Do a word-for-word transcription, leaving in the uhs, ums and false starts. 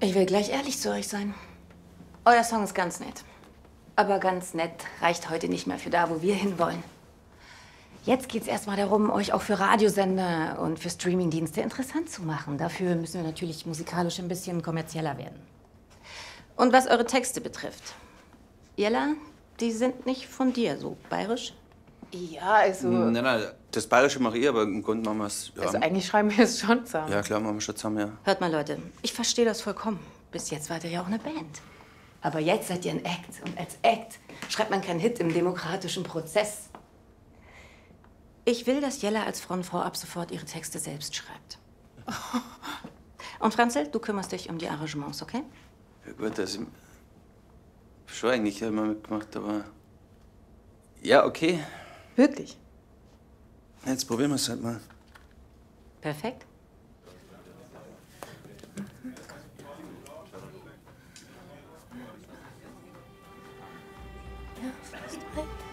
Ich will gleich ehrlich zu euch sein. Euer Song ist ganz nett. Aber ganz nett reicht heute nicht mehr für da, wo wir hinwollen. Jetzt geht's erstmal darum, euch auch für Radiosender und für Streamingdienste interessant zu machen. Dafür müssen wir natürlich musikalisch ein bisschen kommerzieller werden. Und was eure Texte betrifft. Jella, die sind nicht von dir, so bayerisch? Ja, also... Nein, nein, das Bayerische mache ich, aber im Grunde machen wir es... Ja. Also eigentlich schreiben wir es schon zusammen. Ja, klar, machen wir schon zusammen, ja. Hört mal, Leute, ich verstehe das vollkommen. Bis jetzt wart ihr ja auch eine Band. Aber jetzt seid ihr ein Act. Und als Act schreibt man keinen Hit im demokratischen Prozess. Ich will, dass Jella als Frontfrau ab sofort ihre Texte selbst schreibt. Und Franzl, du kümmerst dich um die Arrangements, okay? Ja gut, also... Schon eigentlich immer mitgemacht, aber... Ja, okay. Wirklich? Jetzt probieren wir es halt mal. Perfekt. Ja, fast rein.